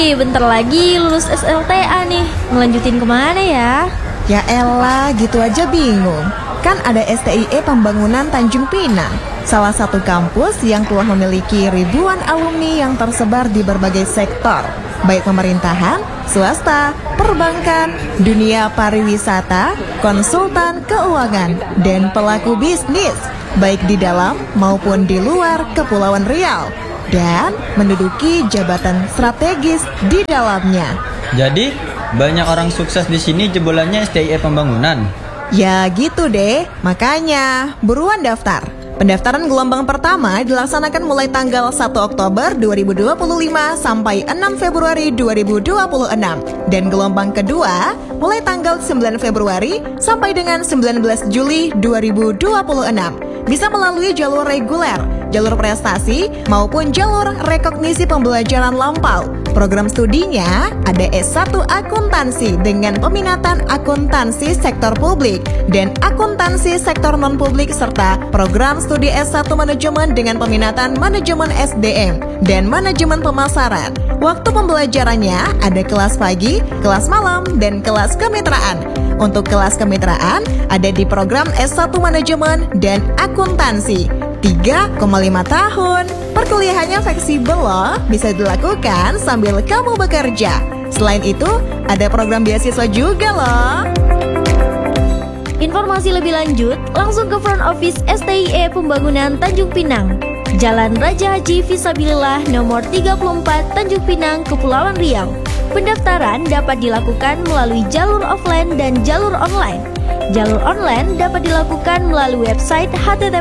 Bentar lagi lulus SLTA nih, ngelanjutin kemana ya? Ya elah, gitu aja bingung. Kan ada STIE Pembangunan Tanjung Pinang, salah satu kampus yang telah memiliki ribuan alumni yang tersebar di berbagai sektor, baik pemerintahan, swasta, perbankan, dunia pariwisata, konsultan keuangan, dan pelaku bisnis, baik di dalam maupun di luar Kepulauan Riau, dan menduduki jabatan strategis di dalamnya. Jadi, banyak orang sukses di sini jebolannya STIE Pembangunan. Ya gitu deh, makanya buruan daftar. Pendaftaran gelombang pertama dilaksanakan mulai tanggal 1 Oktober 2025 sampai 6 Februari 2026. Dan gelombang kedua mulai tanggal 9 Februari sampai dengan 19 Juli 2026. Bisa melalui jalur reguler, jalur prestasi, maupun jalur rekognisi pembelajaran lampau. Program studinya ada S1 Akuntansi dengan peminatan akuntansi sektor publik dan akuntansi sektor non-publik, serta program studi S1 Manajemen dengan peminatan manajemen SDM dan manajemen pemasaran. Waktu pembelajarannya ada kelas pagi, kelas malam, dan kelas kemitraan. Untuk kelas kemitraan ada di program S1 Manajemen dan Akuntansi. 3,5 tahun. Perkuliahannya fleksibel loh, bisa dilakukan sambil kamu bekerja. Selain itu, ada program beasiswa juga loh. Informasi lebih lanjut, langsung ke front office STIE Pembangunan Tanjung Pinang, Jalan Raja Haji Fisabilillah nomor 34 Tanjung Pinang, Kepulauan Riau. Pendaftaran dapat dilakukan melalui jalur offline dan jalur online. Jalur online dapat dilakukan melalui website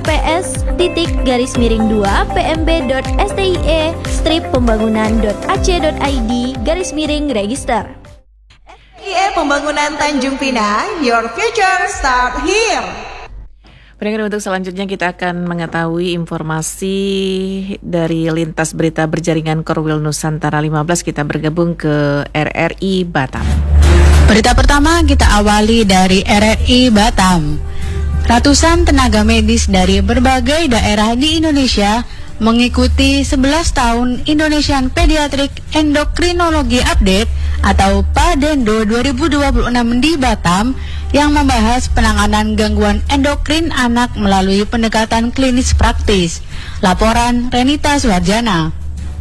https://stie-pembangunan.ac.id/register. STIE Pembangunan Tanjung Pinang, your future start here. Pendengar, untuk selanjutnya kita akan mengetahui informasi dari lintas berita berjaringan Korwil Nusantara 15. Kita bergabung ke RRI Batam. Berita pertama kita awali dari RRI Batam. Ratusan tenaga medis dari berbagai daerah di Indonesia mengikuti 11 tahun Indonesian Pediatric Endocrinology Update atau PADENDO 2026 di Batam yang membahas penanganan gangguan endokrin anak melalui pendekatan klinis praktis. Laporan Renita Suharjana.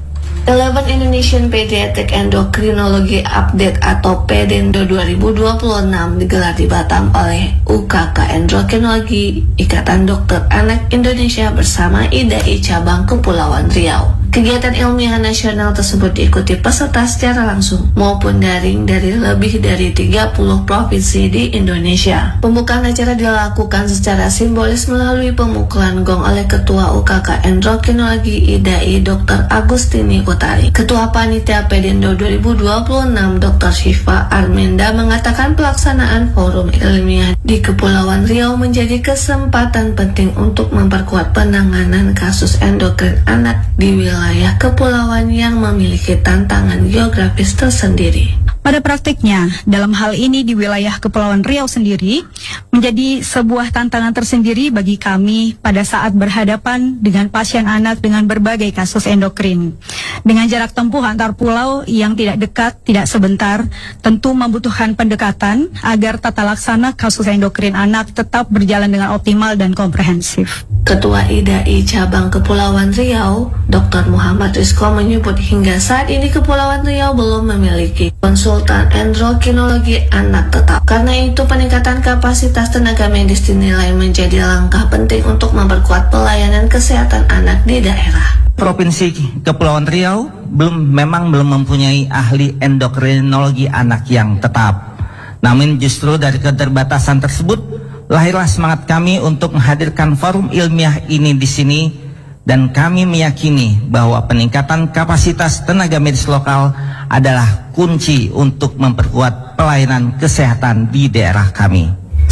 11 Indonesian Pediatric Endocrinology Update atau PEDENDO 2026 digelar di Batam oleh UKK Endokrinologi Ikatan Dokter Anak Indonesia bersama IDAI Cabang Kepulauan Riau. Kegiatan ilmiah nasional tersebut diikuti peserta secara langsung maupun daring dari lebih dari 30 provinsi di Indonesia. Pembukaan acara dilakukan secara simbolis melalui pemukulan gong oleh Ketua UKK Endokrinologi IDAI Dr. Agustini Utari. Ketua Panitia PEDENDO 2026 Dr. Syifa Arminda mengatakan pelaksanaan forum ilmiah di Kepulauan Riau menjadi kesempatan penting untuk memperkuat penanganan kasus endokrin anak di wilayah kepulauan yang memiliki tantangan geografis tersendiri. Pada praktiknya, dalam hal ini di wilayah Kepulauan Riau sendiri menjadi sebuah tantangan tersendiri bagi kami pada saat berhadapan dengan pasien anak dengan berbagai kasus endokrin. Dengan jarak tempuh antar pulau yang tidak dekat, tidak sebentar, tentu membutuhkan pendekatan agar tata laksana kasus endokrin anak tetap berjalan dengan optimal dan komprehensif. Ketua IDAI Cabang Kepulauan Riau, Dr. Muhammad Rizko menyebut hingga saat ini Kepulauan Riau belum memiliki konsultan endokrinologi anak tetap. Karena itu peningkatan kapasitas tenaga medis dinilai menjadi langkah penting untuk memperkuat pelayanan kesehatan anak di daerah. Provinsi Kepulauan Riau memang belum mempunyai ahli endokrinologi anak yang tetap. Namun justru dari keterbatasan tersebut lahirlah semangat kami untuk menghadirkan forum ilmiah ini di sini, dan kami meyakini bahwa peningkatan kapasitas tenaga medis lokal adalah kunci untuk memperkuat pelayanan kesehatan di daerah kami.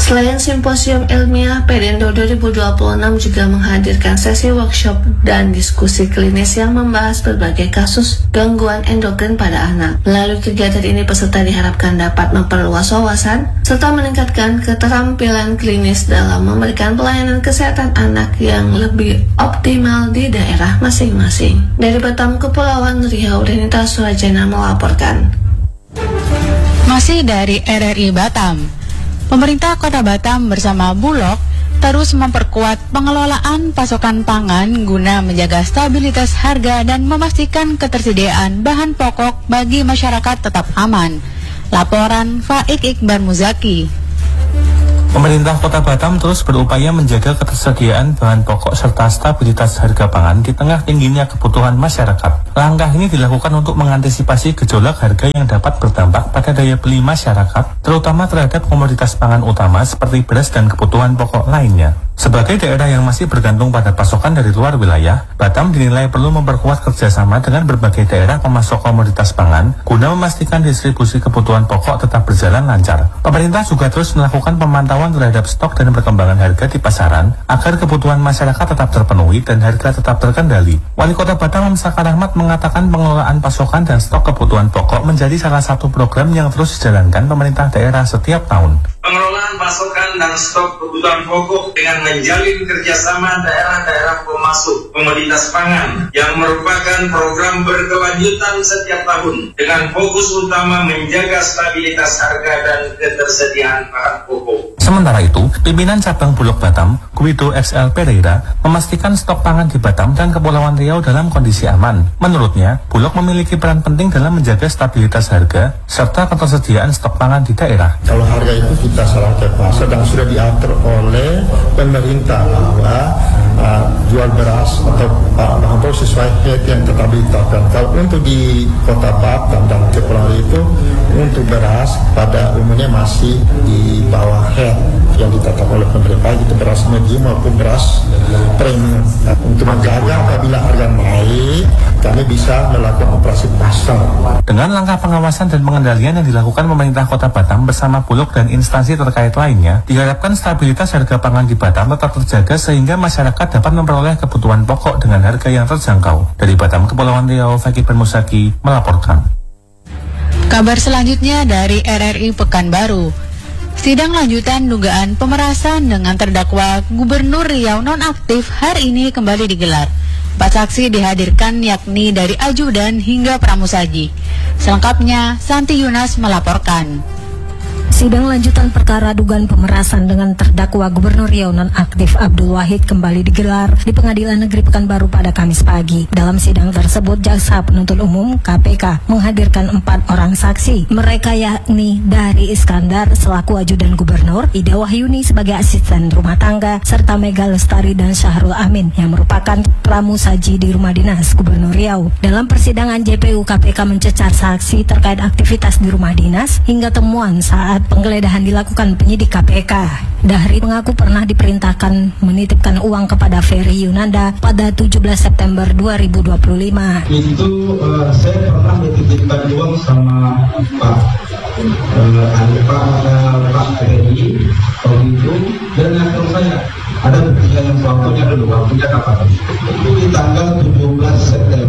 Selain simposium ilmiah, Pedindo 2026 juga menghadirkan sesi workshop dan diskusi klinis yang membahas berbagai kasus gangguan endokrin pada anak. Melalui kegiatan ini peserta diharapkan dapat memperluas wawasan serta meningkatkan keterampilan klinis dalam memberikan pelayanan kesehatan anak yang lebih optimal di daerah masing-masing. Dari Batam, Kepulauan Riau, Denita Surajana melaporkan. Masih dari RRI Batam, pemerintah Kota Batam bersama Bulog terus memperkuat pengelolaan pasokan pangan guna menjaga stabilitas harga dan memastikan ketersediaan bahan pokok bagi masyarakat tetap aman. Laporan Faik Iqbar Muzaki. Pemerintah Kota Batam terus berupaya menjaga ketersediaan bahan pokok serta stabilitas harga pangan di tengah tingginya kebutuhan masyarakat. Langkah ini dilakukan untuk mengantisipasi gejolak harga yang dapat berdampak pada daya beli masyarakat, terutama terhadap komoditas pangan utama seperti beras dan kebutuhan pokok lainnya. Sebagai daerah yang masih bergantung pada pasokan dari luar wilayah, Batam dinilai perlu memperkuat kerjasama dengan berbagai daerah pemasok komoditas pangan guna memastikan distribusi kebutuhan pokok tetap berjalan lancar. Pemerintah juga terus melakukan pemantauan terhadap stok dan perkembangan harga di pasaran agar kebutuhan masyarakat tetap terpenuhi dan harga tetap terkendali. Wali Kota Batam Hamsakar Ahmad mengatakan pengelolaan pasokan dan stok kebutuhan pokok menjadi salah satu program yang terus dijalankan pemerintah daerah setiap tahun. Pengelolaan pasokan dan stok kebutuhan pokok dengan menjalin kerjasama daerah-daerah pemasok komoditas pangan yang merupakan program berkelanjutan setiap tahun dengan fokus utama menjaga stabilitas harga dan ketersediaan bahan pokok. Sementara itu, pimpinan cabang Bulog Batam, Guido XL Pereira, memastikan stok pangan di Batam dan Kepulauan Riau dalam kondisi aman. Menurutnya, Bulog memiliki peran penting dalam menjaga stabilitas harga serta ketersediaan stok pangan di daerah. Kalau harga itu kita serahkan pasar dan sudah diatur oleh pemerintah bahwa jual beras atau bahan pokok sesuai head yang tetap ditetapkan. Kalau untuk di Kota Batam dan Kepulauan Riau itu untuk beras pada umumnya masih di bawah head yang ditetapkan oleh pemerintah, itu beras medium maupun beras premium. Untuk menjaga apabila harga naik, kami bisa melakukan operasi pasar. Dengan langkah pengawasan dan pengendalian yang dilakukan pemerintah Kota Batam bersama Bulog dan instansi terkait lainnya, diharapkan stabilitas harga pangan di Batam tetap terjaga sehingga masyarakat dapat memperoleh kebutuhan pokok dengan harga yang terjangkau. Dari Batam, Kepulauan Riau, Faik Iqbar Muzaki melaporkan. Kabar selanjutnya dari RRI Pekanbaru. Sidang lanjutan dugaan pemerasan dengan terdakwa Gubernur Riau nonaktif hari ini kembali digelar. 4 saksi dihadirkan yakni dari ajudan hingga pramusaji. Selengkapnya, Santi Yunas melaporkan. Sidang lanjutan perkara dugaan pemerasan dengan terdakwa Gubernur Riau nonaktif Abdul Wahid kembali digelar di Pengadilan Negeri Pekanbaru pada Kamis pagi. Dalam sidang tersebut, Jaksa Penuntut Umum (KPK) menghadirkan 4 orang saksi. Mereka yakni Dari Iskandar selaku ajudan Gubernur, Ida Wahyuni sebagai asisten rumah tangga, serta Mega Lestari dan Syahrul Amin yang merupakan pramusaji di Rumah Dinas Gubernur Riau. Dalam persidangan, JPU KPK mencecar saksi terkait aktivitas di rumah dinas hingga temuan saat penggeledahan dilakukan penyidik KPK. Dahri mengaku pernah diperintahkan menitipkan uang kepada Ferry Yunanda pada 17 September 2025. Itu saya pernah dititipkan uang sama Pak Ferry waktu itu, dan yang saya ada buktinya yang waktunya dulu, waktunya kapan? Itu di tanggal 17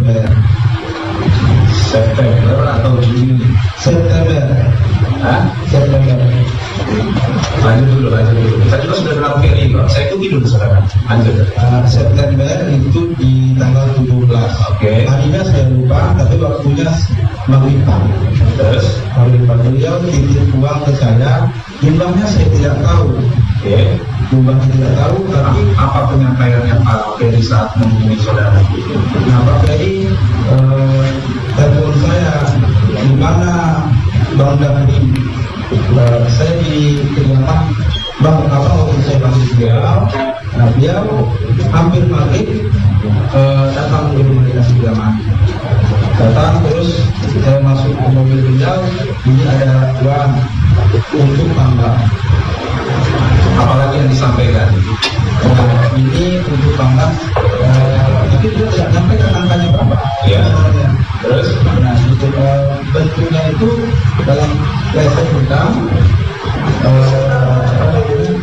September atau Juni September. September. Lanjut dulu. Saya juga sudah bilang Ferry kok. Saya ikuti dulu sekarang. Lanjut. September itu di tanggal 17. Oke. Harinya saya lupa, tapi waktunya maghriban. Terus maghriban beliau titip uang ke saya. Jumlahnya saya tidak tahu. Oke. Jumlahnya tidak tahu, tapi apa penyampaiannya Pak Ferry saat menghubungi saudara? Nah, Pak Ferry telepon saya, di mana Bang Dahri? Saya di kediaman Bang apa waktu saya masih beliau. Nah, beliau hampir maghrib datang ke rumah dinas kediaman. Datang terus saya masuk ke mobil beliau, ini ada uang untuk tambah. Apalagi yang disampaikan? Ini untuk tambah, tapi dia tidak sampaikan angkanya berapa. Ya. Terus, nah itu bentuknya itu dalam kresek hitam,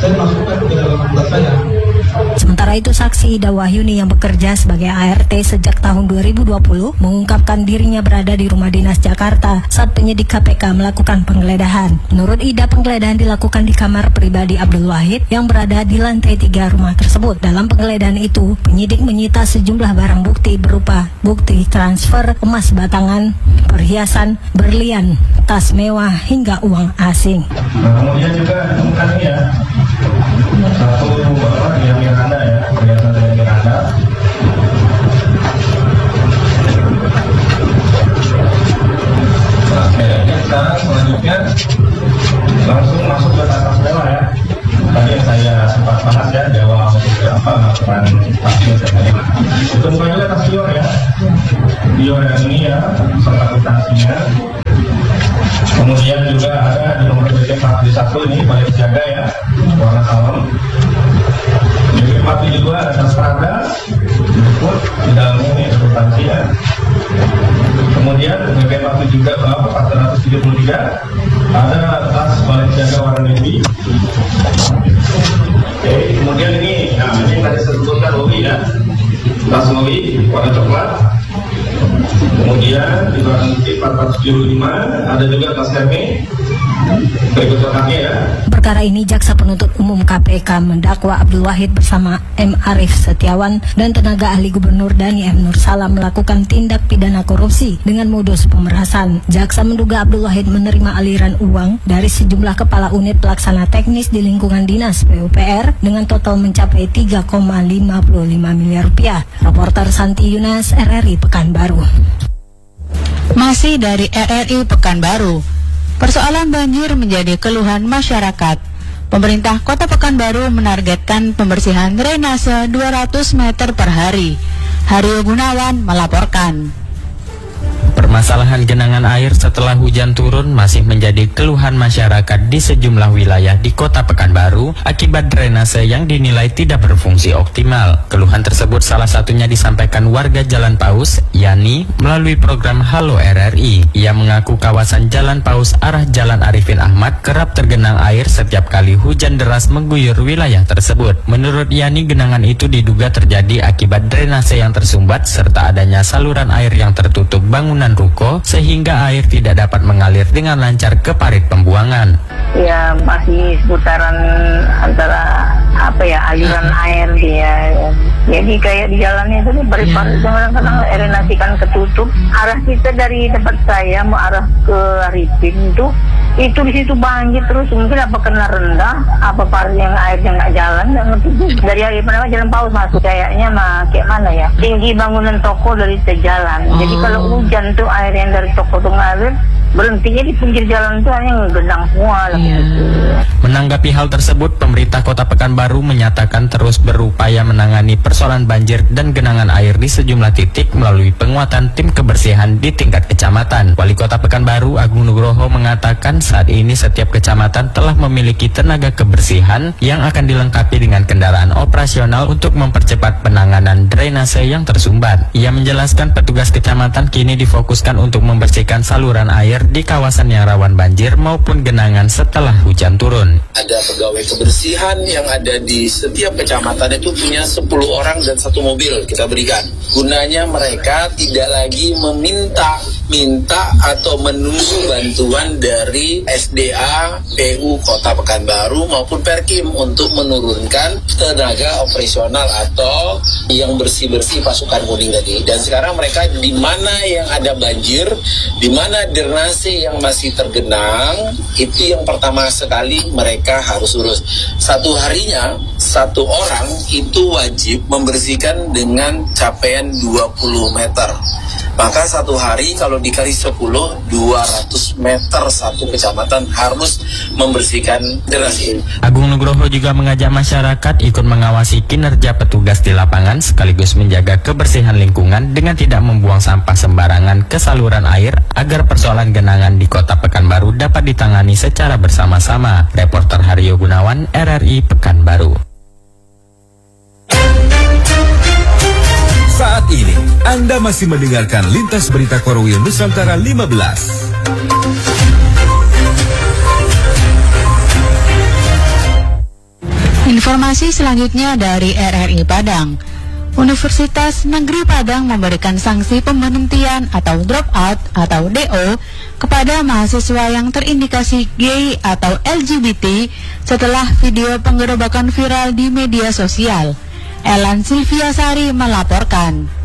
saya masukkan ke dalam tugas saya. Sementara itu saksi Ida Wahyuni yang bekerja sebagai ART sejak tahun 2020 mengungkapkan dirinya berada di rumah dinas Jakarta saat penyidik KPK melakukan penggeledahan. Menurut Ida, penggeledahan dilakukan di kamar pribadi Abdul Wahid yang berada di lantai 3 rumah tersebut. Dalam penggeledahan itu, penyidik menyita sejumlah barang bukti berupa bukti transfer emas batangan, perhiasan, berlian, tas mewah hingga uang asing. Nah, kemudian juga temukan ini ya, satu yang Miranda ya, perhiasan dari Miranda. Nah, kayaknya sekarang selanjutnya langsung masuk ke tas mewah ya. Tadi yang saya sempat bahas ya, di awal laporan pasien tadi. Ditemukan juga tas Dior ya, Dior yang ini ya, serta kwitansinya. Kemudian juga ada di nomor BC 41 ini balik jaga ya, warna salam. BC 42 ada tas Prada, disebut di dalamnya ini substansi ya. Kemudian BC 40 juga 473 ada tas balik jaga warna navy. Oke, kemudian ini, nah ini tadi sebutkan Owi ya, tas Owi warna coklat. Kemudian di barang bukti 475 ada juga tas Hermes berikut coklatnya ya. Perkara ini Jaksa Penuntut Umum KPK mendakwa Abdul Wahid bersama M. Arif Setiawan dan tenaga ahli Gubernur Dani M. Nur Salam melakukan tindak pidana korupsi dengan modus pemerasan. Jaksa menduga Abdul Wahid menerima aliran uang dari sejumlah kepala unit pelaksana teknis di lingkungan dinas PUPR dengan total mencapai 3,55 miliar rupiah. Reporter Santi Yunas, RRI Pekanbaru. Masih dari RRI Pekanbaru, persoalan banjir menjadi keluhan masyarakat. Pemerintah Kota Pekanbaru menargetkan pembersihan drainase 200 meter per hari. Hario Gunawan melaporkan. Permasalahan genangan air setelah hujan turun masih menjadi keluhan masyarakat di sejumlah wilayah di Kota Pekanbaru akibat drainase yang dinilai tidak berfungsi optimal. Keluhan tersebut salah satunya disampaikan warga Jalan Paus, Yani, melalui program Halo RRI. Ia mengaku kawasan Jalan Paus arah Jalan Arifin Ahmad kerap tergenang air setiap kali hujan deras mengguyur wilayah tersebut. Menurut Yani, genangan itu diduga terjadi akibat drainase yang tersumbat serta adanya saluran air yang tertutup bangunan ruko sehingga air tidak dapat mengalir dengan lancar ke parit pembuangan. Ya masih seputaran antara aliran air dia. Jadi kayak di jalannya itu berparit kadang-kadang drainasi kan ketutup. Arah kita dari tempat saya mau arah ke Arifin itu di situ banjir terus, mungkin apa kena rendah, apa parit yang airnya nggak jalan, nggak ngerti. Dari Jalan Paus masuk kayaknya kayak mana ya? Tinggi bangunan toko dari jalan. Jadi kalau hujan tuh air yang dari toko tuh ngalir, berhentinya di pinggir jalan itu hanya genang semua. Menanggapi hal tersebut, pemerintah Kota Pekanbaru menyatakan terus berupaya menangani persoalan banjir dan genangan air di sejumlah titik melalui penguatan tim kebersihan di tingkat kecamatan. Wali Kota Pekanbaru Agung Nugroho mengatakan saat ini setiap kecamatan telah memiliki tenaga kebersihan yang akan dilengkapi dengan kendaraan operasional untuk mempercepat penanganan drainase yang tersumbat. Ia menjelaskan petugas kecamatan kini difokuskan untuk membersihkan saluran air di kawasan yang rawan banjir maupun genangan setelah hujan turun. Ada pegawai kebersihan yang ada di setiap kecamatan itu punya 10 orang dan 1 mobil kita berikan. Gunanya mereka tidak lagi meminta atau menunggu bantuan dari SDA, PU Kota Pekanbaru maupun Perkim untuk menurunkan tenaga operasional atau yang bersih-bersih pasukan kuning tadi. Dan sekarang mereka di mana yang ada banjir, di mana drainase yang masih tergenang, itu yang pertama sekali mereka harus urus. Satu harinya, 1 orang itu wajib membersihkan dengan capaian 20 meter. Maka 1 hari kalau dikali 10, 200 meter satu kecamatan harus membersihkan drainase. Agung Nugroho juga mengajak masyarakat ikut mengawasi kinerja petugas di lapangan sekaligus menjaga kebersihan lingkungan dengan tidak membuang sampah sembarangan ke saluran air agar persoalan genangan di Kota Pekanbaru dapat ditangani secara bersama-sama. Reporter Hario Gunawan, RRI Pekanbaru. Saat ini, Anda masih mendengarkan Lintas Berita Korwil Nusantara 15. Informasi selanjutnya dari RRI Padang. Universitas Negeri Padang memberikan sanksi pemberhentian atau dropout atau DO kepada mahasiswa yang terindikasi gay atau LGBT setelah video penggerebekan viral di media sosial. Elan Silviasari melaporkan.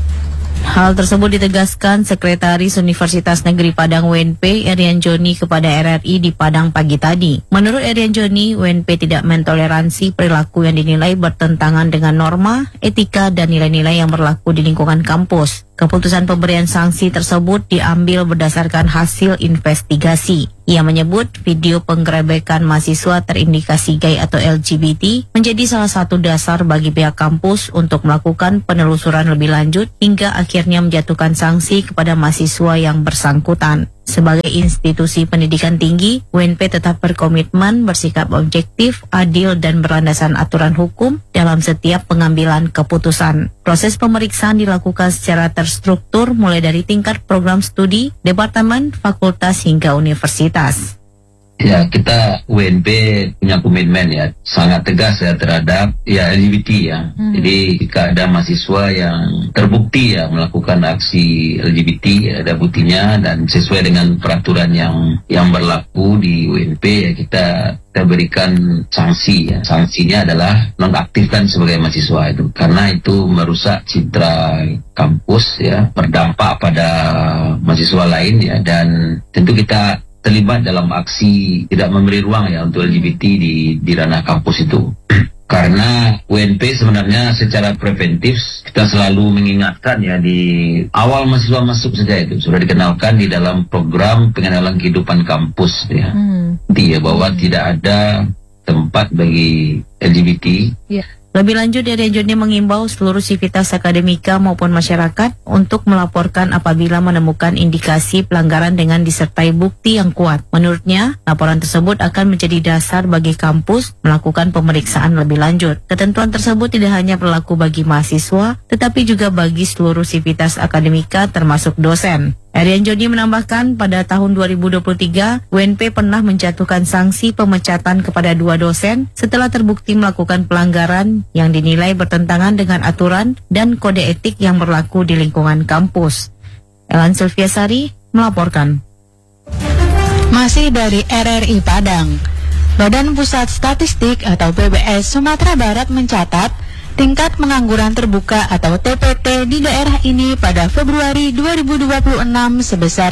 Hal tersebut ditegaskan Sekretaris Universitas Negeri Padang UNP Erian Joni kepada RRI di Padang pagi tadi. Menurut Erian Joni, UNP tidak mentoleransi perilaku yang dinilai bertentangan dengan norma, etika, dan nilai-nilai yang berlaku di lingkungan kampus. Keputusan pemberian sanksi tersebut diambil berdasarkan hasil investigasi. Ia menyebut video penggerebekan mahasiswa terindikasi gay atau LGBT menjadi salah satu dasar bagi pihak kampus untuk melakukan penelusuran lebih lanjut hingga akhirnya menjatuhkan sanksi kepada mahasiswa yang bersangkutan. Sebagai institusi pendidikan tinggi, UNP tetap berkomitmen bersikap objektif, adil, dan berlandasan aturan hukum dalam setiap pengambilan keputusan. Proses pemeriksaan dilakukan secara terstruktur mulai dari tingkat program studi, departemen, fakultas, hingga universitas. Ya, kita UNP punya komitmen ya sangat tegas ya terhadap ya LGBT ya. Jadi jika ada mahasiswa yang terbukti ya melakukan aksi LGBT, ada buktinya dan sesuai dengan peraturan yang berlaku di UNP ya kita berikan sanksi ya. Sanksinya adalah nonaktifkan sebagai mahasiswa itu karena itu merusak citra kampus ya, berdampak pada mahasiswa lain ya, dan tentu kita terlibat dalam aksi tidak memberi ruang ya untuk LGBT di ranah kampus itu. Karena UNP sebenarnya secara preventif kita selalu mengingatkan ya di awal mahasiswa masuk saja itu sudah dikenalkan di dalam program pengenalan kehidupan kampus ya. Dia bahwa tidak ada tempat bagi LGBT. Ya. Lebih lanjut, Erian Joni mengimbau seluruh sivitas akademika maupun masyarakat untuk melaporkan apabila menemukan indikasi pelanggaran dengan disertai bukti yang kuat. Menurutnya, laporan tersebut akan menjadi dasar bagi kampus melakukan pemeriksaan lebih lanjut. Ketentuan tersebut tidak hanya berlaku bagi mahasiswa, tetapi juga bagi seluruh sivitas akademika termasuk dosen. Erian Joni menambahkan pada tahun 2023, UNP pernah menjatuhkan sanksi pemecatan kepada 2 dosen setelah terbukti melakukan pelanggaran yang dinilai bertentangan dengan aturan dan kode etik yang berlaku di lingkungan kampus. Elan Silviasari melaporkan. Masih dari RRI Padang, Badan Pusat Statistik atau PBS Sumatera Barat mencatat tingkat pengangguran terbuka atau TPT di daerah ini pada Februari 2026 sebesar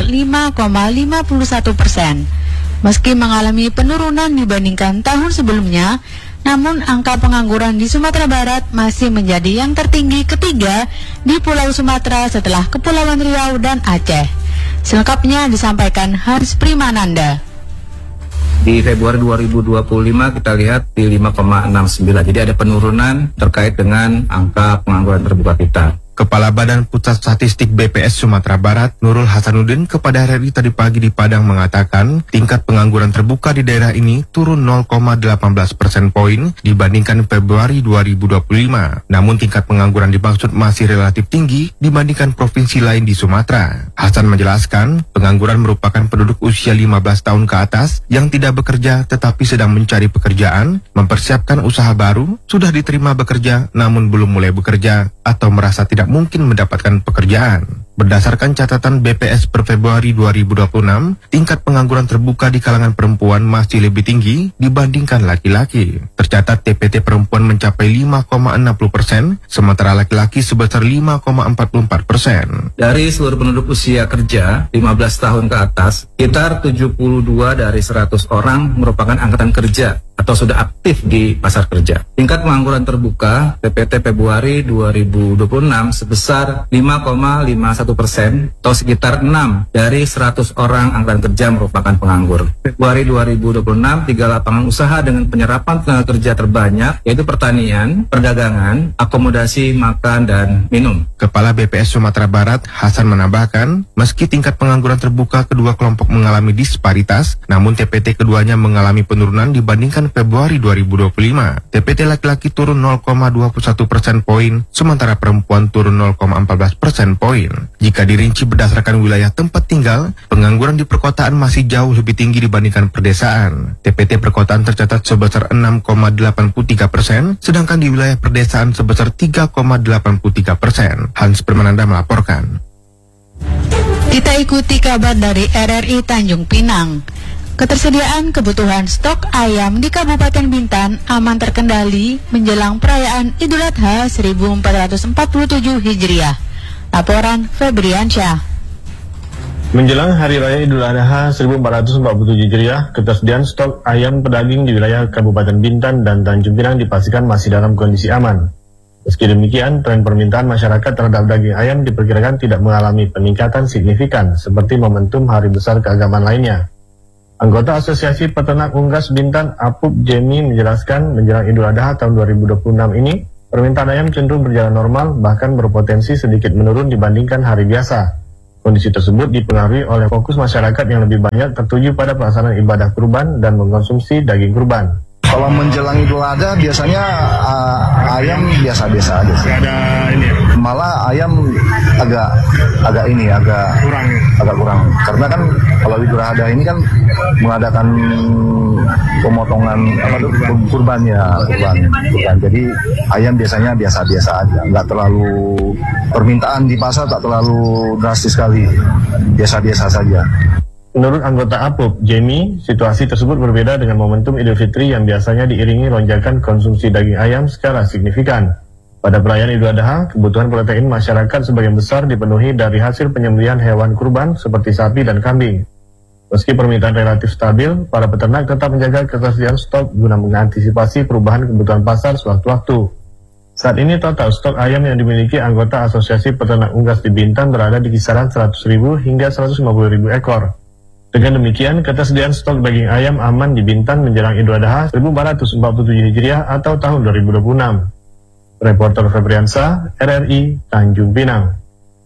5,51%. Meski mengalami penurunan dibandingkan tahun sebelumnya, namun angka pengangguran di Sumatera Barat masih menjadi yang tertinggi ketiga di Pulau Sumatera setelah Kepulauan Riau dan Aceh. Selengkapnya disampaikan Haris Primananda. Di Februari 2025 kita lihat di 5,69. Jadi ada penurunan terkait dengan angka pengangguran terbuka kita. Kepala Badan Pusat Statistik BPS Sumatera Barat, Nurul Hasanuddin kepada RRI tadi pagi di Padang mengatakan tingkat pengangguran terbuka di daerah ini turun 0,18 persen poin dibandingkan Februari 2025. Namun tingkat pengangguran dimaksud masih relatif tinggi dibandingkan provinsi lain di Sumatera. Hasan menjelaskan, pengangguran merupakan penduduk usia 15 tahun ke atas yang tidak bekerja tetapi sedang mencari pekerjaan, mempersiapkan usaha baru, sudah diterima bekerja namun belum mulai bekerja atau merasa tidak mungkin mendapatkan pekerjaan. Berdasarkan catatan BPS per Februari 2026, tingkat pengangguran terbuka di kalangan perempuan masih lebih tinggi dibandingkan laki-laki. Tercatat TPT perempuan mencapai 5,60%, sementara laki-laki sebesar 5,44%. Dari seluruh penduduk usia kerja 15 tahun ke atas, sekitar 72 dari 100 orang merupakan angkatan kerja atau sudah aktif di pasar kerja. Tingkat pengangguran terbuka TPT Februari 2026 sebesar 5,51% atau sekitar 6 dari 100 orang angkatan kerja merupakan penganggur. Februari 2026, 3 lapangan usaha dengan penyerapan tenaga kerja terbanyak yaitu pertanian, perdagangan, akomodasi, makan, dan minum. Kepala BPS Sumatera Barat, Hasan menambahkan, meski tingkat pengangguran terbuka kedua kelompok mengalami disparitas, namun TPT keduanya mengalami penurunan dibandingkan Februari 2025. TPT laki-laki turun 0,21% poin, sementara perempuan turun 0,14% poin. Jika dirinci berdasarkan wilayah tempat tinggal, pengangguran di perkotaan masih jauh lebih tinggi dibandingkan perdesaan. TPT perkotaan tercatat sebesar 6,83%, sedangkan di wilayah perdesaan sebesar 3,83%. Hans Permananda melaporkan. Kita ikuti kabar dari RRI Tanjung Pinang. Ketersediaan kebutuhan stok ayam di Kabupaten Bintan aman terkendali menjelang perayaan Idul Adha 1447 Hijriah. Laporan Febriansyah. Menjelang Hari Raya Idul Adha 1447 Hijriah, ketersediaan stok ayam pedaging di wilayah Kabupaten Bintan dan Tanjung Pinang dipastikan masih dalam kondisi aman. Meski demikian, tren permintaan masyarakat terhadap daging ayam diperkirakan tidak mengalami peningkatan signifikan seperti momentum hari besar keagamaan lainnya. Anggota Asosiasi Peternak Unggas Bintan, Apup Jemi, menjelaskan menjelang Idul Adha tahun 2026 ini, permintaan ayam cenderung berjalan normal, bahkan berpotensi sedikit menurun dibandingkan hari biasa. Kondisi tersebut dipengaruhi oleh fokus masyarakat yang lebih banyak tertuju pada pelaksanaan ibadah kurban dan mengkonsumsi daging kurban. Kalau menjelang Idul Adha biasanya ayam biasa-biasa aja sih. Ada ini ya? Malah ayam agak kurang. Karena kan kalau Idul Adha ini kan mengadakan pemotongan kurban. Jadi ayam biasanya biasa-biasa aja. Nggak terlalu, permintaan di pasar tak terlalu drastis sekali. Biasa-biasa saja. Menurut anggota Apup, Jamie, situasi tersebut berbeda dengan momentum Idul Fitri yang biasanya diiringi lonjakan konsumsi daging ayam secara signifikan. Pada perayaan Idul Adha, kebutuhan protein masyarakat sebagian besar dipenuhi dari hasil penyembelihan hewan kurban seperti sapi dan kambing. Meski permintaan relatif stabil, para peternak tetap menjaga ketersediaan stok guna mengantisipasi perubahan kebutuhan pasar sewaktu-waktu. Saat ini total stok ayam yang dimiliki anggota Asosiasi Peternak Unggas di Bintan berada di kisaran 100.000 hingga 150.000 ekor. Dengan demikian, ketersediaan stok daging ayam aman di Bintan menjelang Idul Adha 1447 Hijriah atau tahun 2026. Reporter Febriansyah, RRI Tanjung Pinang.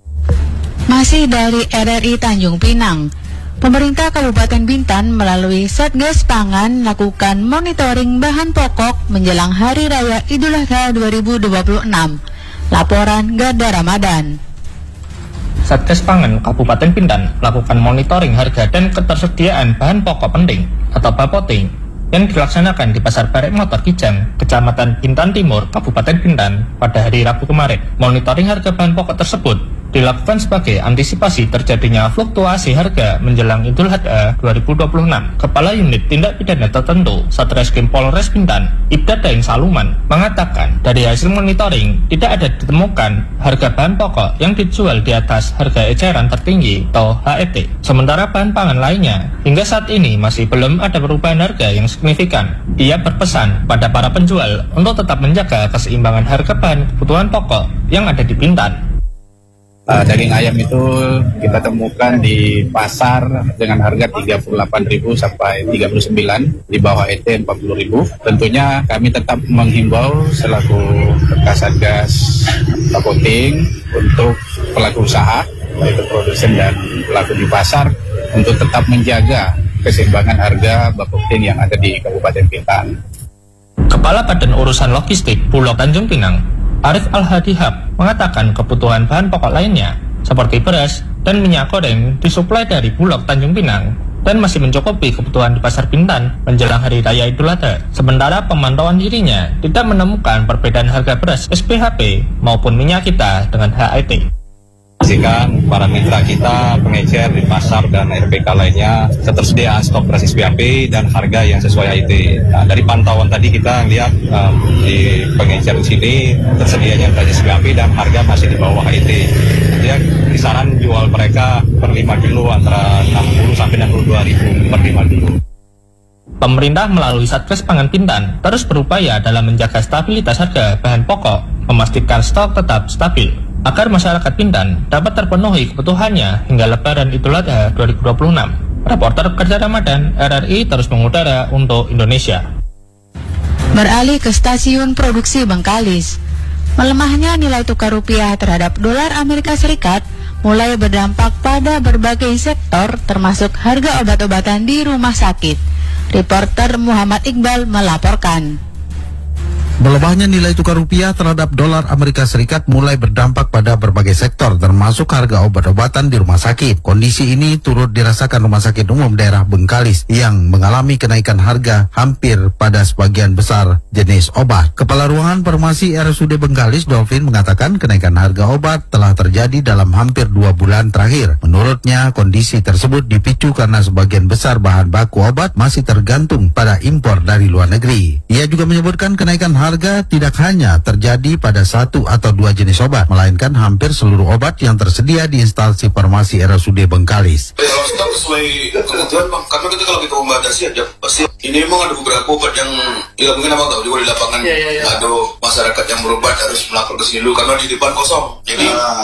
Masih dari RRI Tanjung Pinang, pemerintah Kabupaten Bintan melalui Satgas Pangan melakukan monitoring bahan pokok menjelang Hari Raya Idul Adha 2026. Laporan Garda Ramadan. Satgas Pangan Kabupaten Bintan melakukan monitoring harga dan ketersediaan bahan pokok penting atau bapoting yang dilaksanakan di Pasar Barek Motor Kijang, Kecamatan Bintan Timur, Kabupaten Bintan pada hari Rabu kemarin. Monitoring harga bahan pokok tersebut dilakukan sebagai antisipasi terjadinya fluktuasi harga menjelang Idul Adha 2026. Kepala Unit Tindak Pidana Tertentu Satreskrim Polres Bintan, Ibda Daeng Saluman, mengatakan dari hasil monitoring tidak ada ditemukan harga bahan pokok yang dijual di atas harga eceran tertinggi atau HET. Sementara bahan pangan lainnya hingga saat ini masih belum ada perubahan harga yang signifikan. Ia berpesan pada para penjual untuk tetap menjaga keseimbangan harga bahan kebutuhan pokok yang ada di Bintan. Daging ayam itu kita temukan di pasar dengan harga 38.000 sampai 39, di bawah ET 40.000. Tentunya kami tetap menghimbau selaku Kasatgas Bapoting untuk pelaku usaha, baik produsen dan pelaku di pasar, untuk tetap menjaga keseimbangan harga bapoting yang ada di Kabupaten Bintan. Kepala Badan Urusan Logistik Bulog Tanjung Pinang, Arif Al-Hadihab, mengatakan kebutuhan bahan pokok lainnya seperti beras dan minyak goreng disuplai dari Bulog Tanjung Pinang dan masih mencukupi kebutuhan di Pasar Bintan menjelang Hari Raya Idul Adha. Sementara pemantauan dirinya tidak menemukan perbedaan harga beras SPHP maupun minyak kita dengan HET. Pastikan para mitra kita, pengecer di pasar dan RPK lainnya, ketersediaan stok beras SPHP dan harga yang sesuai HET. Nah, dari pantauan tadi kita lihat di pengecer di sini tersedianya beras SPHP dan harga masih di bawah HET. Dia kisaran jual mereka per 5 kilo antara 60 sampai 62.000 per 5 kilo. Pemerintah melalui Satgas Pangan Bintan terus berupaya dalam menjaga stabilitas harga bahan pokok, memastikan stok tetap stabil agar masyarakat Bintan dapat terpenuhi kebutuhannya hingga Lebaran Idul Adha 2026. Reporter Garda Ramadan, RRI terus mengudara untuk Indonesia. Beralih ke stasiun produksi Bengkalis, melemahnya nilai tukar rupiah terhadap dolar Amerika Serikat mulai berdampak pada berbagai sektor termasuk harga obat-obatan di rumah sakit. Reporter Muhammad Iqbal melaporkan. Melemahnya nilai tukar rupiah terhadap dolar Amerika Serikat mulai berdampak pada berbagai sektor, termasuk harga obat-obatan di rumah sakit. Kondisi ini turut dirasakan Rumah Sakit Umum Daerah Bengkalis yang mengalami kenaikan harga hampir pada sebagian besar jenis obat. Kepala Ruangan Farmasi RSUD Bengkalis, Dolphin, mengatakan kenaikan harga obat telah terjadi dalam hampir 2 bulan terakhir. Menurutnya, kondisi tersebut dipicu karena sebagian besar bahan baku obat masih tergantung pada impor dari luar negeri. Ia juga menyebutkan kenaikan harga tidak hanya terjadi pada 1 atau 2 jenis obat, melainkan hampir seluruh obat yang tersedia di instansi farmasi RSUD Bengkalis. Kalau stok sesuai kebutuhan, Bang, karena kita kalau kita membatasi aja pasti ini memang ada beberapa obat yang ya mungkin abang tahu juga di lapangan ada masyarakat yang berobat harus melapor ke sini dulu karena di depan kosong. Jadi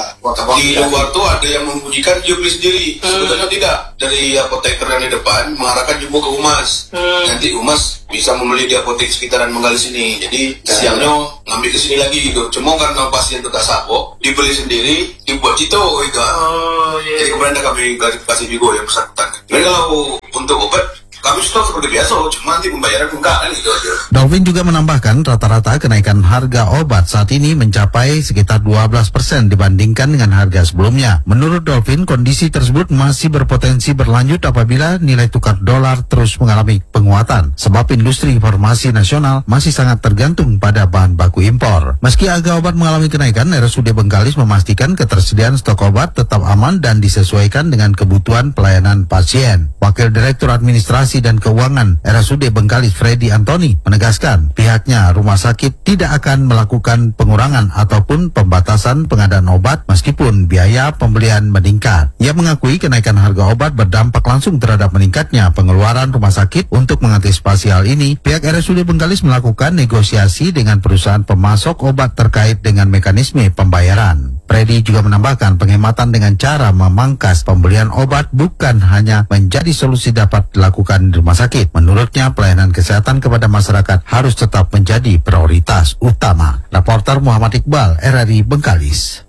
di luar tuh ada yang membunyikan dia beli sendiri. Sebetulnya tidak, dari apoteker yang di depan mengarahkan jumbo ke Humas. Nanti Humas bisa membeli di apotek sekitaran Bengkalis ini. Jadi siangnya ngambil ke sini lagi gitu. Cuma karena pasien itu tak sapo, dibeli sendiri, dibuat cito gitu. Jadi kemudian kami kasih juga yang bersangkutan. Jadi kalau untuk obat kami stok seperti biasa, cuma nanti pembayaran enggak kan gitu aja. Dolphin juga menambahkan rata-rata kenaikan harga obat saat ini mencapai sekitar 12% dibandingkan dengan harga sebelumnya. Menurut Dolphin, kondisi tersebut masih berpotensi berlanjut apabila nilai tukar dolar terus mengalami penguatan, sebab industri farmasi nasional masih sangat tergantung pada bahan baku impor. Meski harga obat mengalami kenaikan, RSUD Bengkalis memastikan ketersediaan stok obat tetap aman dan disesuaikan dengan kebutuhan pelayanan pasien. Wakil Direktur Administrasi dan Keuangan RSUD Bengkalis, Freddy Antoni, menegaskan pihaknya rumah sakit tidak akan melakukan pengurangan ataupun pembatasan pengadaan obat meskipun biaya pembelian meningkat. Ia mengakui kenaikan harga obat berdampak langsung terhadap meningkatnya pengeluaran rumah sakit. Untuk mengantisipasi hal ini, pihak RSUD Bengkalis melakukan negosiasi dengan perusahaan pemasok obat terkait dengan mekanisme pembayaran. Freddy juga menambahkan penghematan dengan cara memangkas pembelian obat bukan hanya menjadi solusi dapat dilakukan di rumah sakit. Menurutnya, pelayanan kesehatan kepada masyarakat harus tetap menjadi prioritas utama. Reporter Muhammad Iqbal, RRI Bengkalis.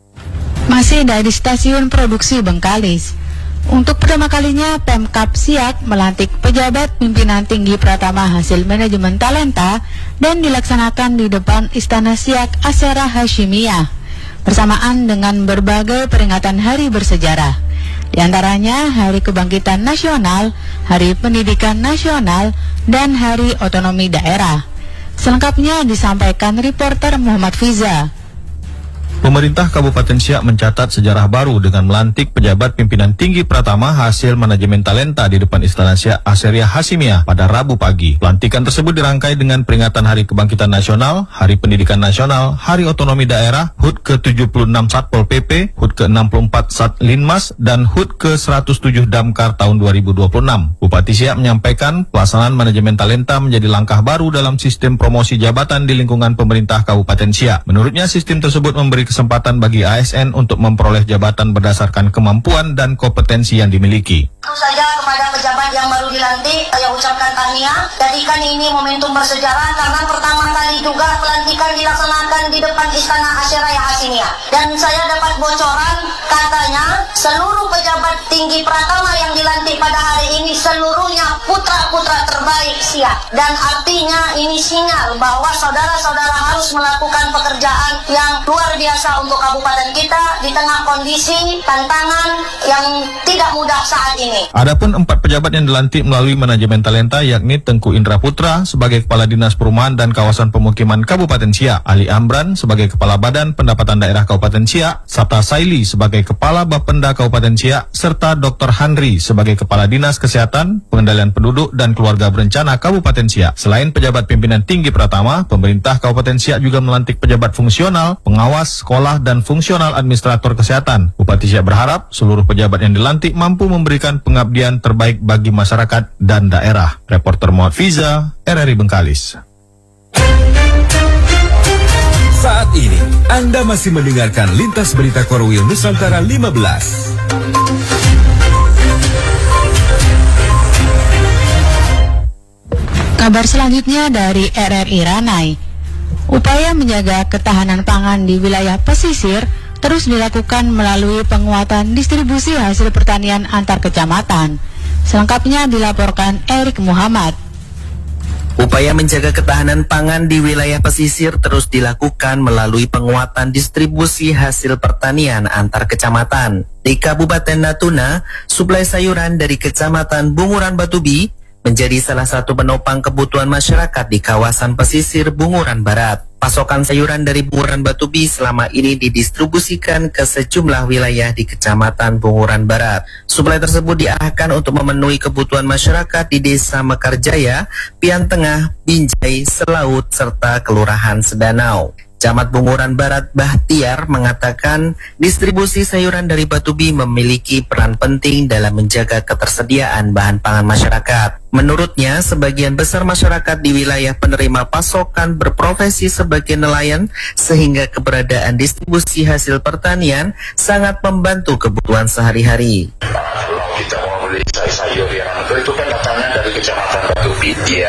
Masih dari stasiun produksi Bengkalis. Untuk pertama kalinya, Pemkab Siak melantik pejabat pimpinan tinggi Pratama hasil manajemen talenta dan dilaksanakan di depan Istana Siak Asyera Hashimiyah bersamaan dengan berbagai peringatan hari bersejarah. Di antaranya Hari Kebangkitan Nasional, Hari Pendidikan Nasional, dan Hari Otonomi Daerah. Selengkapnya disampaikan reporter Muhammad Fiza. Pemerintah Kabupaten Siak mencatat sejarah baru dengan melantik pejabat pimpinan tinggi Pratama hasil manajemen talenta di depan Istana Siak Asyera Hashimiyah pada Rabu pagi. Pelantikan tersebut dirangkai dengan peringatan Hari Kebangkitan Nasional, Hari Pendidikan Nasional, Hari Otonomi Daerah, HUT ke-76 Satpol PP, HUT ke-64 Satlinmas, dan HUT ke-107 Damkar tahun 2026. Bupati Siak menyampaikan pelaksanaan manajemen talenta menjadi langkah baru dalam sistem promosi jabatan di lingkungan pemerintah Kabupaten Siak. Menurutnya, sistem tersebut memberi kesempatan bagi ASN untuk memperoleh jabatan berdasarkan kemampuan dan kompetensi yang dimiliki. Tentu saja kepada pejabat yang baru dilantik, saya ucapkan tahniah. Jadikan ini momentum bersejarah karena pertama kali juga pelantikan dilaksanakan di depan Istana Asyera Hashimiyah. Dan saya dapat bocoran katanya seluruh pejabat tinggi Pratama yang dilantik pada hari ini seluruhnya putra-putra terbaik Siak. Dan artinya ini sinyal bahwa saudara-saudara harus melakukan pekerjaan yang luar biasa untuk kabupaten kita di tengah kondisi tantangan yang tidak mudah saat ini. Adapun 4 pejabat yang dilantik melalui manajemen talenta yakni Tengku Indra Putra sebagai Kepala Dinas Perumahan dan Kawasan Pemukiman Kabupaten Siak, Ali Amran sebagai Kepala Badan Pendapatan Daerah Kabupaten Siak, Sabta Saili sebagai Kepala Bapenda Kabupaten Siak, serta Dr. Handri sebagai Kepala Dinas Kesehatan, Pengendalian Penduduk dan Keluarga Berencana Kabupaten Siak. Selain pejabat pimpinan tinggi Pratama, pemerintah Kabupaten Siak juga melantik pejabat fungsional, pengawas sekolah dan fungsional administrator kesehatan. Bupati Siak berharap seluruh pejabat yang dilantik mampu memberikan pengabdian terbaik bagi masyarakat dan daerah. Reporter Muhammad Fiza, RRI Bengkalis. Saat ini, Anda masih mendengarkan Lintas Berita Korwil Nusantara 15. Kabar selanjutnya dari RRI Ranai. Upaya menjaga ketahanan pangan di wilayah pesisir terus dilakukan melalui penguatan distribusi hasil pertanian antar kecamatan. Selengkapnya dilaporkan Erik Muhammad. Upaya menjaga ketahanan pangan di wilayah pesisir terus dilakukan melalui penguatan distribusi hasil pertanian antar kecamatan. Di Kabupaten Natuna, suplai sayuran dari Kecamatan Bunguran Batubi menjadi salah satu penopang kebutuhan masyarakat di kawasan pesisir Bunguran Barat. Pasokan sayuran dari Bunguran Batubi selama ini didistribusikan ke sejumlah wilayah di Kecamatan Bunguran Barat. Suplai tersebut diarahkan untuk memenuhi kebutuhan masyarakat di Desa Mekarjaya, Pian Tengah, Binjai, Selaut, serta Kelurahan Sedanau. Camat Bunguran Barat Bahtiar mengatakan distribusi sayuran dari Batubi memiliki peran penting dalam menjaga ketersediaan bahan pangan masyarakat. Menurutnya, sebagian besar masyarakat di wilayah penerima pasokan berprofesi sebagai nelayan, sehingga keberadaan distribusi hasil pertanian sangat membantu kebutuhan sehari-hari. Kita mau beli sayur yang itu kan datangnya dari Kecamatan Batubi, ya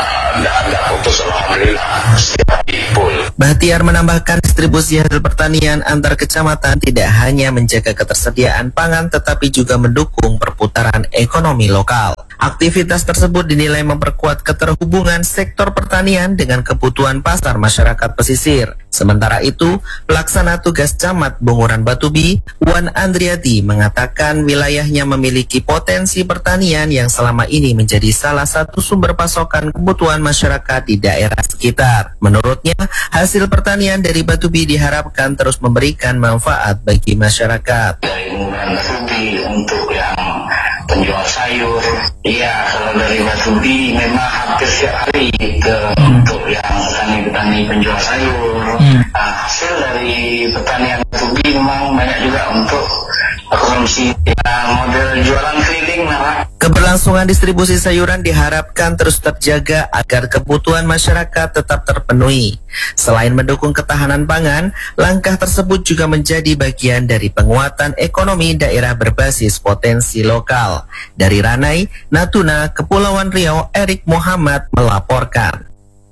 enggak putus, alhamdulillah setiap hari full. Bahtiar menambahkan distribusi hasil pertanian antar kecamatan tidak hanya menjaga ketersediaan pangan tetapi juga mendukung perputaran ekonomi lokal. Aktivitas tersebut dinilai memperkuat keterhubungan sektor pertanian dengan kebutuhan pasar masyarakat pesisir. Sementara itu, pelaksana tugas Camat Bunguran Batubi, Wan Andriati, mengatakan wilayahnya memiliki potensi pertanian yang selama ini menjadi salah satu sumber pasokan kebutuhan masyarakat di daerah sekitar. Menurutnya, hasil pertanian dari Batubi diharapkan terus memberikan manfaat bagi masyarakat. Dari Bunguran Batubi untuk yang penjual sayur, iya kalau dari Batubi memang hampir setiap hari untuk yang petani-petani penjual sayur. Hasil dari pertanian Batubi memang banyak juga untuk konsumsi yang model jualan keliling. Keberlangsungan distribusi sayuran diharapkan terus terjaga agar kebutuhan masyarakat tetap terpenuhi. Selain mendukung ketahanan pangan, langkah tersebut juga menjadi bagian dari penguatan ekonomi daerah berbasis potensi lokal. Dari Ranai, Natuna, Kepulauan Riau, Erik Muhammad melaporkan.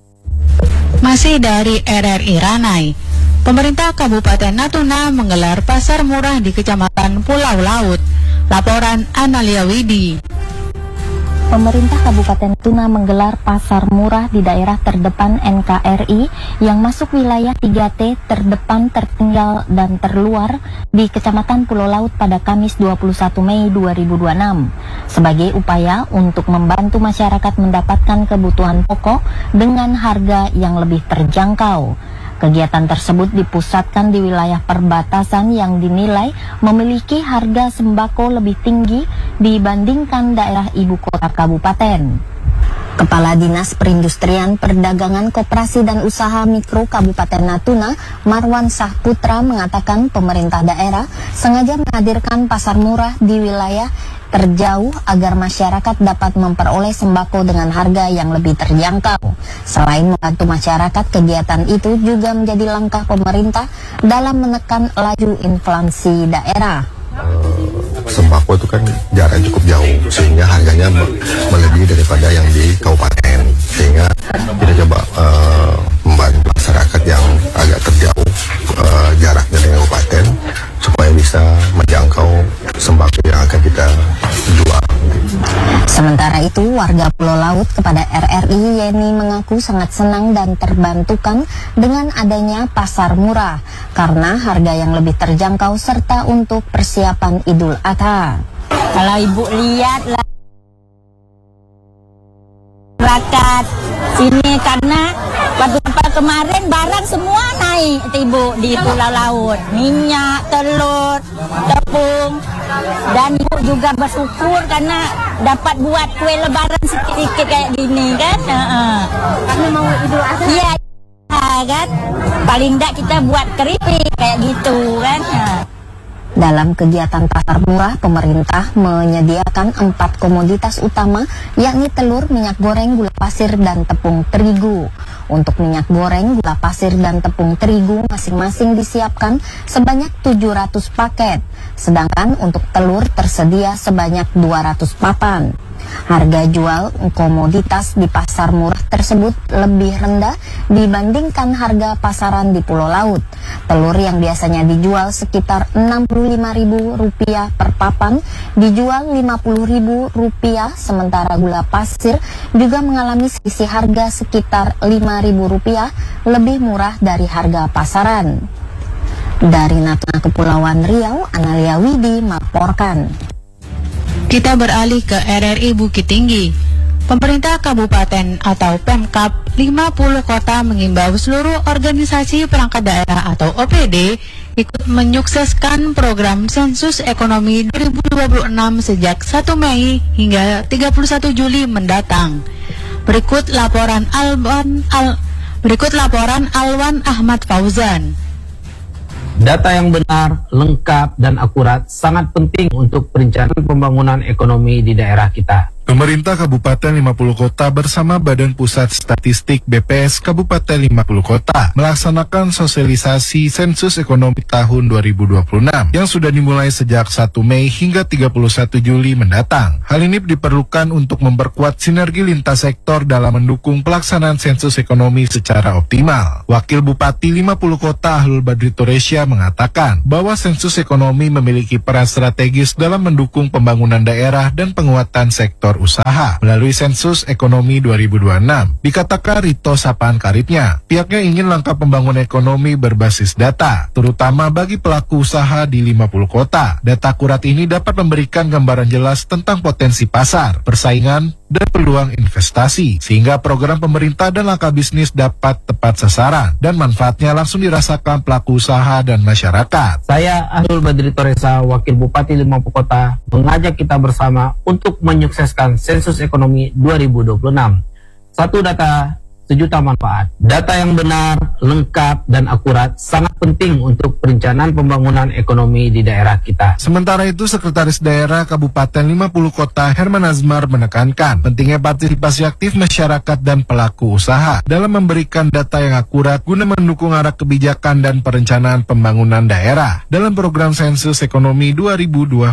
Masih dari RRI Ranai, pemerintah Kabupaten Natuna menggelar pasar murah di Kecamatan Pulau Laut. Laporan Analia Widi. Pemerintah Kabupaten Natuna menggelar pasar murah di daerah terdepan NKRI yang masuk wilayah 3T terdepan, tertinggal, dan terluar di Kecamatan Pulau Laut pada Kamis 21 Mei 2026 sebagai upaya untuk membantu masyarakat mendapatkan kebutuhan pokok dengan harga yang lebih terjangkau. Kegiatan tersebut dipusatkan di wilayah perbatasan yang dinilai memiliki harga sembako lebih tinggi dibandingkan daerah ibu kota kabupaten. Kepala Dinas Perindustrian, Perdagangan, Koperasi dan Usaha Mikro Kabupaten Natuna, Marwan Sahputra, mengatakan pemerintah daerah sengaja menghadirkan pasar murah di wilayah terjauh agar masyarakat dapat memperoleh sembako dengan harga yang lebih terjangkau. Selain membantu masyarakat, kegiatan itu juga menjadi langkah pemerintah dalam menekan laju inflasi daerah. Sembako itu kan jaraknya cukup jauh sehingga harganya melebihi daripada yang di kabupaten, sehingga kita coba membantu masyarakat yang agak terjauh jaraknya dengan kabupaten supaya bisa menjangkau sembako yang akan kita jual. Sementara itu, warga Pulau Laut kepada RRI Yeni mengaku sangat senang dan terbantukan dengan adanya pasar murah karena harga yang lebih terjangkau serta untuk persiapan Idul Adha. Kalau ibu lihat lah rakyat sini, karena waktu kemarin barang semua naik ibu di Pulau Laut, minyak, telur, tepung, dan ibu juga bersyukur karena dapat buat kue lebaran sedikit kayak gini kan. Karena mau Idul Adha. Iya kan, paling enggak kita buat keripik kayak gitu kan. Dalam kegiatan pasar murah, pemerintah menyediakan 4 komoditas utama, yakni telur, minyak goreng, gula pasir, dan tepung terigu. Untuk minyak goreng, gula pasir, dan tepung terigu masing-masing disiapkan sebanyak 700 paket. Sedangkan untuk telur tersedia sebanyak 200 papan. Harga jual komoditas di pasar murah tersebut lebih rendah dibandingkan harga pasaran di Pulau Laut. Telur yang biasanya dijual sekitar Rp65.000 per papan dijual Rp50.000, sementara gula pasir juga mengalami selisih harga sekitar Rp5.000 lebih murah dari harga pasaran. Dari Natuna Kepulauan Riau, Analia Widi melaporkan. Kita beralih ke RRI Bukit Tinggi. Pemerintah Kabupaten atau Pemkab 50 kota mengimbau seluruh organisasi perangkat daerah atau OPD ikut menyukseskan program sensus ekonomi 2026 sejak 1 Mei hingga 31 Juli mendatang. Berikut laporan Alwan Ahmad Fauzan. Data yang benar, lengkap, dan akurat sangat penting untuk perencanaan pembangunan ekonomi di daerah kita. Pemerintah Kabupaten 50 Kota bersama Badan Pusat Statistik BPS Kabupaten 50 Kota melaksanakan sosialisasi sensus ekonomi tahun 2026 yang sudah dimulai sejak 1 Mei hingga 31 Juli mendatang. Hal ini diperlukan untuk memperkuat sinergi lintas sektor dalam mendukung pelaksanaan sensus ekonomi secara optimal. Wakil Bupati 50 Kota Ahlul Badri Toresya mengatakan bahwa sensus ekonomi memiliki peran strategis dalam mendukung pembangunan daerah dan penguatan sektor usaha melalui sensus ekonomi 2026. Dikatakan Rito sapaan karibnya, pihaknya ingin langkah pembangunan ekonomi berbasis data, terutama bagi pelaku usaha di 50 kota. Data akurat ini dapat memberikan gambaran jelas tentang potensi pasar, persaingan, dan peluang investasi, sehingga program pemerintah dan langkah bisnis dapat tepat sasaran dan manfaatnya langsung dirasakan pelaku usaha dan masyarakat. Saya Ahlul Badri Toresya, Wakil Bupati 50 Kota, mengajak kita bersama untuk menyukseskan sensus ekonomi 2026. Satu data, sejuta manfaat. Data yang benar, lengkap, dan akurat sangat penting untuk perencanaan pembangunan ekonomi di daerah kita. Sementara itu, Sekretaris Daerah Kabupaten 50 Kota Herman Azmar menekankan pentingnya partisipasi aktif masyarakat dan pelaku usaha dalam memberikan data yang akurat guna mendukung arah kebijakan dan perencanaan pembangunan daerah dalam program sensus ekonomi 2026.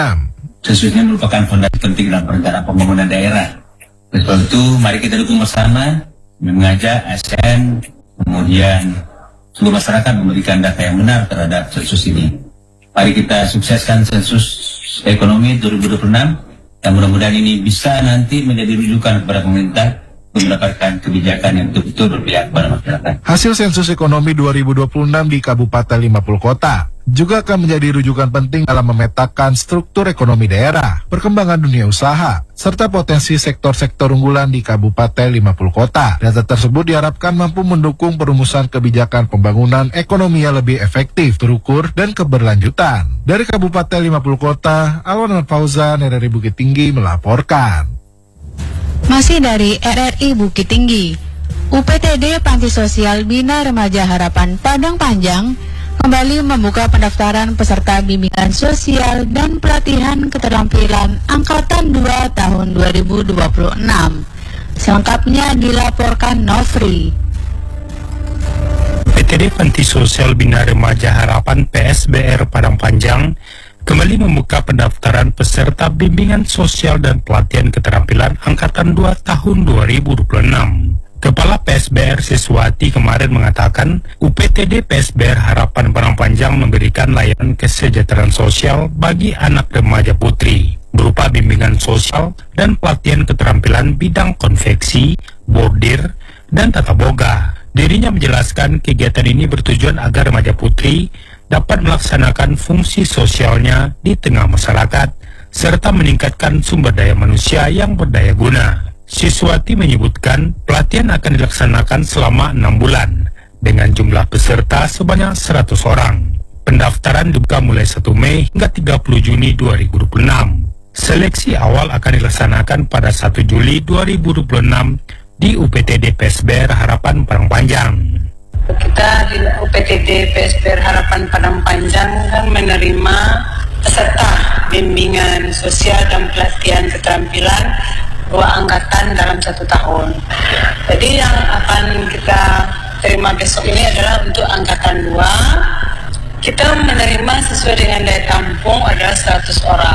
Sensus ini merupakan fondasi penting dalam perencanaan pembangunan daerah. Oleh sebab itu, mari kita dukung bersama, mengajak ASN, kemudian seluruh masyarakat memberikan data yang benar terhadap sensus ini. Mari kita sukseskan sensus ekonomi 2026 dan mudah-mudahan ini bisa nanti menjadi rujukan kepada pemerintah untuk mendapatkan kebijakan yang betul-betul berpihak kepada masyarakat. Hasil sensus ekonomi 2026 di Kabupaten 50 Kota juga akan menjadi rujukan penting dalam memetakan struktur ekonomi daerah, perkembangan dunia usaha, serta potensi sektor-sektor unggulan di Kabupaten 50 Kota. Data tersebut diharapkan mampu mendukung perumusan kebijakan pembangunan ekonomi yang lebih efektif, terukur, dan keberlanjutan. Dari Kabupaten 50 Kota, Alwan Fauzan, RRI Bukit Tinggi melaporkan. Masih dari RRI Bukit Tinggi, UPTD Panti Sosial Bina Remaja Harapan Padang Panjang kembali membuka pendaftaran peserta bimbingan sosial dan pelatihan keterampilan Angkatan 2 tahun 2026. Selengkapnya dilaporkan Nofri. UPTD Panti Sosial Bina Remaja Harapan PSBR Padang Panjang kembali membuka pendaftaran peserta bimbingan sosial dan pelatihan keterampilan Angkatan 2 tahun 2026. Kepala PSBR Siswati kemarin mengatakan UPTD PSBR Harapan Padang Panjang memberikan layanan kesejahteraan sosial bagi anak remaja putri berupa bimbingan sosial dan pelatihan keterampilan bidang konveksi, bordir, dan tata boga. Dirinya menjelaskan kegiatan ini bertujuan agar remaja putri dapat melaksanakan fungsi sosialnya di tengah masyarakat serta meningkatkan sumber daya manusia yang berdaya guna. Siswati menyebutkan pelatihan akan dilaksanakan selama 6 bulan dengan jumlah peserta sebanyak 100 orang. Pendaftaran dibuka mulai 1 Mei hingga 30 Juni 2026. Seleksi awal akan dilaksanakan pada 1 Juli 2026 di UPTD PSBR Harapan Padang Panjang. Kita di UPTD PSBR Harapan Padang Panjang kan menerima peserta bimbingan sosial dan pelatihan keterampilan 2 angkatan dalam 1 tahun. Jadi yang akan kita terima besok ini adalah untuk angkatan 2. Kita menerima sesuai dengan daya tampung adalah 100 orang.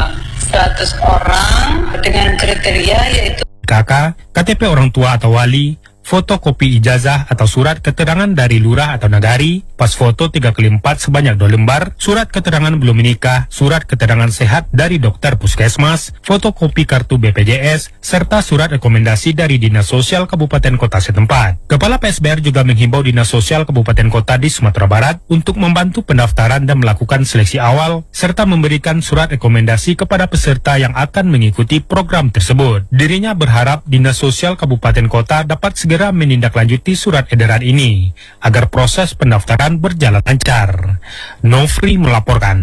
100 orang dengan kriteria yaitu KK, KTP orang tua atau wali, fotokopi ijazah atau surat keterangan dari lurah atau nagari, pas foto 3x4 sebanyak 2 lembar, surat keterangan belum menikah, surat keterangan sehat dari dokter puskesmas, fotokopi kartu BPJS, serta surat rekomendasi dari Dinas Sosial Kabupaten Kota setempat. Kepala PSBR juga menghimbau Dinas Sosial Kabupaten Kota di Sumatera Barat untuk membantu pendaftaran dan melakukan seleksi awal, serta memberikan surat rekomendasi kepada peserta yang akan mengikuti program tersebut. Dirinya berharap Dinas Sosial Kabupaten Kota dapat segera menindaklanjuti surat edaran ini agar proses pendaftaran berjalan lancar. Nofri melaporkan.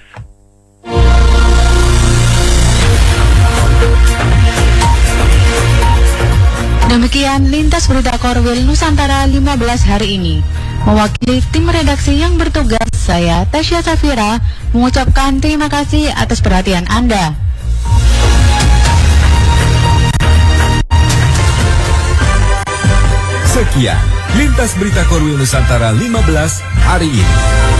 Demikian lintas berita Korwil Nusantara 15 hari ini. Mewakili tim redaksi yang bertugas, saya Tasya Safira mengucapkan terima kasih atas perhatian Anda. Sekian Lintas Berita Korwil Nusantara 15 hari ini.